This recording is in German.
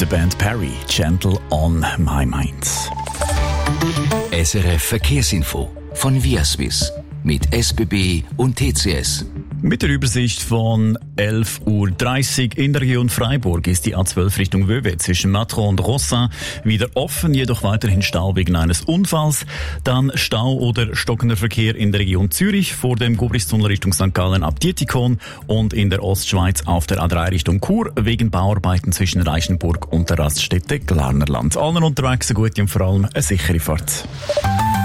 der Band Perry, Gentle on my mind. SRF Verkehrsinfo von Viaswiss mit SBB und TCS. Mit der Übersicht von 11:30 Uhr in der Region Freiburg ist die A12 Richtung Vevey zwischen Matron und Rossin wieder offen, jedoch weiterhin Stau wegen eines Unfalls. Dann Stau oder stockender Verkehr in der Region Zürich vor dem Gubristunnel Richtung St. Gallen ab Dietikon und in der Ostschweiz auf der A3 Richtung Chur wegen Bauarbeiten zwischen Reichenburg und der Raststätte Glarnerland. Allen unterwegs eine gute und vor allem eine sichere Fahrt.